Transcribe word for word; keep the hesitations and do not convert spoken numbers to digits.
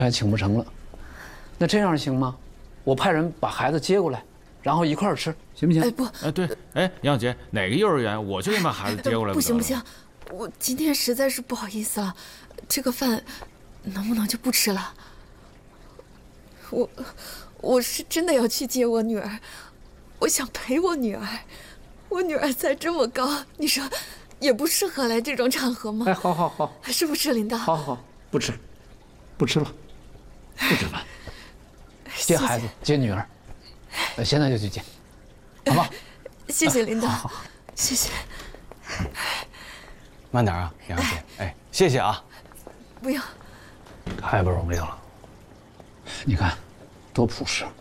还请不成了。那这样行吗？我派人把孩子接过来，然后一块儿吃，行不行？ 哎不， 哎对，哎杨小姐，哪个幼儿园我就给你把孩子接过来。 不行不行，我今天实在是不好意思了，这个饭能不能就不吃了？我我是真的要去接我女儿，我想陪我女儿。我女儿才这么高，你说也不适合来这种场合吗？ 哎，好好好， 是不是领导？ 好好，不吃，不吃了，不吃饭。接孩子，接女儿，现在就去接，好吧？ 谢谢领导，谢谢。 慢点啊，杨小姐。哎，谢谢啊。 不用。 太不容易了，你看，多朴实。